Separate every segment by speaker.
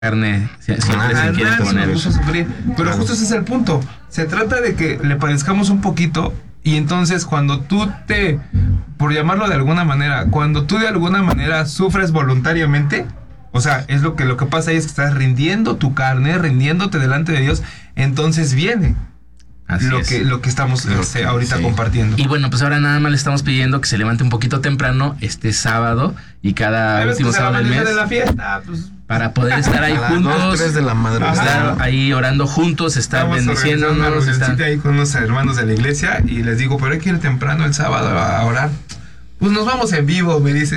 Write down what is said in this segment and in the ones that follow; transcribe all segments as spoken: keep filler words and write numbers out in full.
Speaker 1: carne siempre
Speaker 2: Ah,
Speaker 1: se quiere
Speaker 2: nadie
Speaker 1: poner.
Speaker 2: nos gusta sufrir. Pero justo ese es el punto. Se trata de que le padezcamos un poquito y entonces cuando tú te, por llamarlo de alguna manera, cuando tú de alguna manera sufres voluntariamente, o sea, es lo que lo que pasa ahí es que estás rindiendo tu carne, rindiéndote delante de Dios, entonces viene
Speaker 1: Así
Speaker 2: lo
Speaker 1: es.
Speaker 2: que lo que estamos este, ahorita
Speaker 1: Sí.
Speaker 2: compartiendo.
Speaker 1: Y bueno, pues ahora nada más le estamos pidiendo que se levante un poquito temprano este sábado y cada
Speaker 2: Hay veces que
Speaker 1: último
Speaker 2: se
Speaker 1: sábado del
Speaker 2: amanece
Speaker 1: mes
Speaker 2: de la fiesta, pues
Speaker 1: para poder estar ahí
Speaker 3: A las
Speaker 1: juntos,
Speaker 3: dos, tres de la madrugada.
Speaker 1: estar ahí orando juntos, estar
Speaker 2: estamos organizando una
Speaker 1: bendiciéndonos,
Speaker 2: reunioncita
Speaker 1: estar...
Speaker 2: ahí con unos hermanos de la iglesia y les digo, pero hay que ir temprano el sábado a orar. Pues nos vamos en vivo, me dice.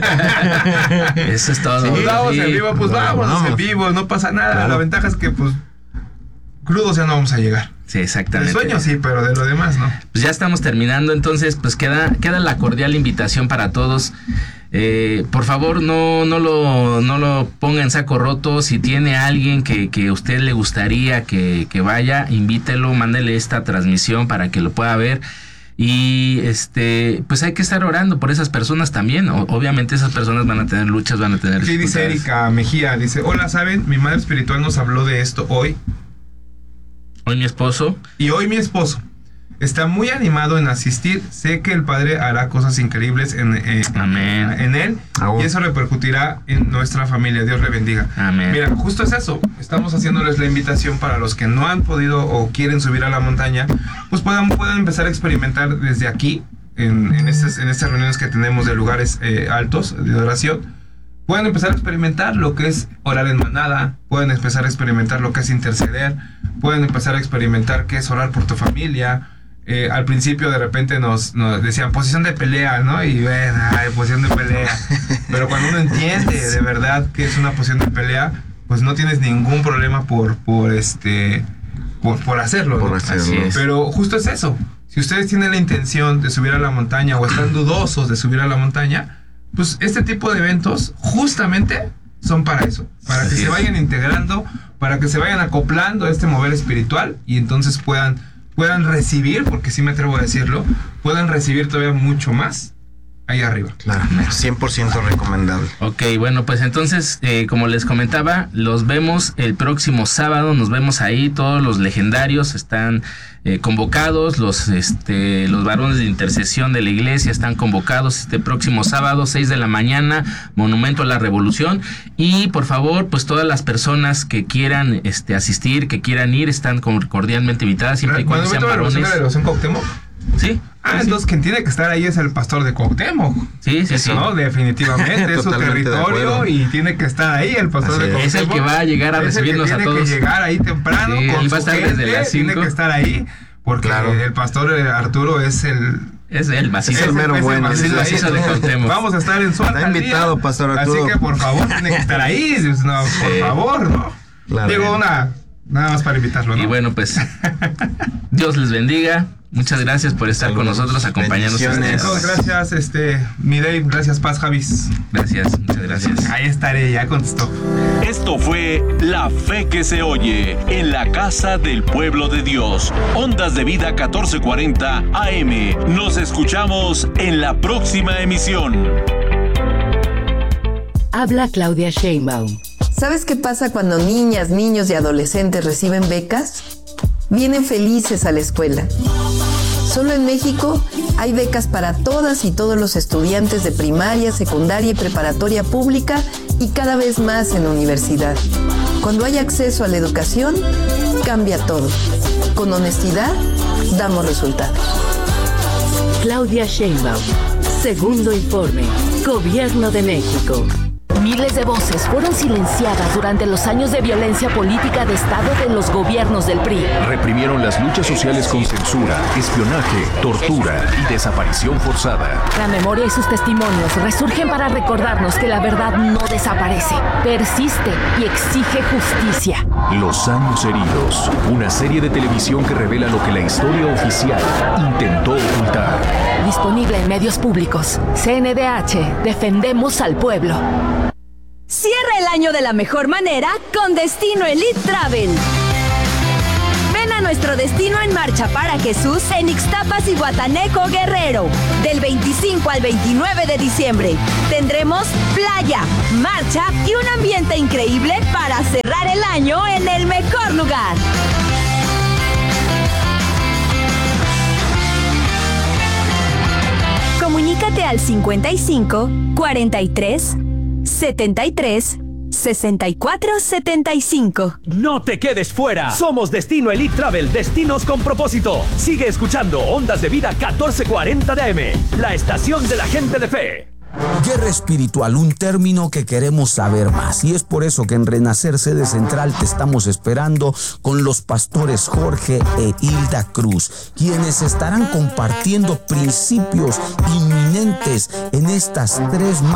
Speaker 1: Eso es todo.
Speaker 2: Pues vamos
Speaker 1: Sí.
Speaker 2: en vivo, pues
Speaker 3: Vamos,
Speaker 2: vámonos
Speaker 3: vamos.
Speaker 2: en vivo, no pasa nada.
Speaker 3: Claro.
Speaker 2: La ventaja es que, pues, crudos ya no vamos a llegar.
Speaker 1: Sí,
Speaker 2: De
Speaker 1: exactamente.
Speaker 2: sueño sí, pero de lo demás no.
Speaker 1: Pues ya estamos terminando, entonces pues queda, queda la cordial invitación para todos. Eh, por favor, no, no lo, no lo ponga en saco roto. Si tiene alguien que, que a usted le gustaría que, que vaya, invítelo, mándele esta transmisión para que lo pueda ver. Y este, pues hay que estar orando por esas personas también. O- obviamente esas personas van a tener luchas, van a tener
Speaker 2: Aquí dice
Speaker 1: dificultades.
Speaker 2: Erika Mejía, dice, hola, ¿saben? Mi madre espiritual nos habló de esto hoy.
Speaker 1: Hoy mi esposo.
Speaker 2: Y hoy mi esposo está muy animado en asistir. Sé que el Padre hará cosas increíbles en, en,
Speaker 1: Amén.
Speaker 2: en él.
Speaker 3: Oh.
Speaker 2: Y eso repercutirá en nuestra familia. Dios le bendiga.
Speaker 1: Amén.
Speaker 2: Mira, justo es eso. Estamos haciéndoles la invitación para los que no han podido o quieren subir a la montaña, pues puedan, puedan empezar a experimentar desde aquí, en, en, estas, en estas reuniones que tenemos de lugares eh, altos de oración. Pueden empezar a experimentar lo que es orar en manada, pueden empezar a experimentar lo que es interceder, pueden empezar a experimentar qué es orar por tu familia. Eh, al principio de repente nos, nos decían posición de pelea, ¿no? Y ven, ay, posición de pelea. Pero cuando uno entiende de verdad que es una posición de pelea, pues no tienes ningún problema por, por este, por, por hacerlo, ¿no?
Speaker 3: Por hacerlo.
Speaker 1: Así es.
Speaker 2: Pero justo es eso. Si ustedes tienen la intención de subir a la montaña o están dudosos de subir a la montaña, pues este tipo de eventos justamente son para eso, para que
Speaker 1: Así
Speaker 2: se
Speaker 1: es.
Speaker 2: vayan integrando, para que se vayan acoplando a este mover espiritual y entonces puedan, puedan recibir, porque sí me atrevo a decirlo, puedan recibir todavía mucho más ahí arriba.
Speaker 3: Claro, cien por ciento recomendable.
Speaker 1: Ok, bueno, pues entonces, eh, como les comentaba, los vemos el próximo sábado, nos vemos ahí, todos los legendarios están eh, convocados, los este los varones de intercesión de la iglesia están convocados este próximo sábado, seis de la mañana, Monumento a la Revolución, y por favor, pues todas las personas que quieran este asistir, que quieran ir, están cordialmente invitadas, siempre y cuando sean
Speaker 2: Monumento a la Revolución de la
Speaker 1: varones.
Speaker 2: Revolución Cuauhtémoc.
Speaker 1: Sí,
Speaker 2: Ah,
Speaker 1: sí, sí.
Speaker 2: entonces quien tiene que estar ahí es el pastor de Cuauhtémoc.
Speaker 1: Sí, sí, sí.
Speaker 2: No, definitivamente, es su
Speaker 3: Totalmente de
Speaker 2: territorio
Speaker 3: acuerdo.
Speaker 2: y tiene que estar ahí el pastor
Speaker 3: Así
Speaker 2: de
Speaker 3: es.
Speaker 2: Cuauhtémoc.
Speaker 1: Es el que va a llegar a
Speaker 2: Es el que
Speaker 1: recibirnos a
Speaker 2: tiene
Speaker 1: todos.
Speaker 2: que llegar ahí temprano
Speaker 1: Sí,
Speaker 2: con
Speaker 1: él va a
Speaker 2: su
Speaker 1: estar desde
Speaker 2: gente,
Speaker 1: las
Speaker 2: tiene
Speaker 1: cinco.
Speaker 2: que estar ahí porque
Speaker 3: Claro.
Speaker 2: el pastor eh, Arturo es el
Speaker 1: Es el macizo.
Speaker 3: Es el mero
Speaker 2: es
Speaker 3: bueno,
Speaker 2: macizo
Speaker 3: es el
Speaker 2: ahí.
Speaker 1: macizo de Cuauhtémoc.
Speaker 2: Vamos a estar en su
Speaker 3: Está
Speaker 2: alcaldía.
Speaker 3: invitado, pastor Arturo.
Speaker 2: Así que por favor tiene que estar ahí. No, por favor, ¿no?
Speaker 3: Claro.
Speaker 2: Digo una nada más para invitarlo, ¿no?
Speaker 1: Y bueno, pues Dios les bendiga. Muchas gracias por estar con
Speaker 3: Saludos,
Speaker 1: nosotros, acompañándonos.
Speaker 3: bendiciones.
Speaker 2: Entonces, gracias, este, mi Dave, gracias Paz Javis.
Speaker 1: Gracias, muchas gracias.
Speaker 2: Ahí estaré, ya contestó.
Speaker 4: Esto fue La Fe que se oye en la casa del pueblo de Dios. Ondas de Vida catorce cuarenta A M. Nos escuchamos en la próxima emisión.
Speaker 5: Habla Claudia Sheinbaum.
Speaker 6: ¿Sabes qué pasa cuando niñas, niños y adolescentes reciben becas? Vienen felices a la escuela. Solo en México hay becas para todas y todos los estudiantes de primaria, secundaria y preparatoria pública y cada vez más en universidad. Cuando hay acceso a la educación, cambia todo. Con honestidad, damos resultados.
Speaker 5: Claudia Sheinbaum. Segundo informe. Gobierno de México.
Speaker 7: Miles de voces fueron silenciadas durante los años de violencia política de Estado de los gobiernos del P R I.
Speaker 8: Reprimieron las luchas sociales con censura, espionaje, tortura y desaparición forzada.
Speaker 7: La memoria y sus testimonios resurgen para recordarnos que la verdad no desaparece, persiste y exige justicia.
Speaker 8: Los años heridos, una serie de televisión que revela lo que la historia oficial intentó ocultar.
Speaker 7: Disponible en medios públicos. C N D H, defendemos al pueblo.
Speaker 9: Cierra el año de la mejor manera con Destino Elite Travel. Ven a nuestro destino en Marcha para Jesús en Ixtapas y Guatanejo, Guerrero. Del veinticinco al veintinueve de diciembre tendremos playa, marcha y un ambiente increíble para cerrar el año en el mejor lugar. Comunícate al cincuenta y cinco, cuarenta y tres, setenta y tres, sesenta y cuatro setenta y cinco.
Speaker 10: No te quedes fuera. Somos Destino Elite Travel, destinos con propósito. Sigue escuchando Ondas de Vida catorce cuarenta de A M, la estación de la gente de fe.
Speaker 11: Guerra espiritual, un término que queremos saber más, y es por eso que en Renacer Sede Central te estamos esperando con los pastores Jorge e Hilda Cruz, quienes estarán compartiendo principios inminentes en estas tres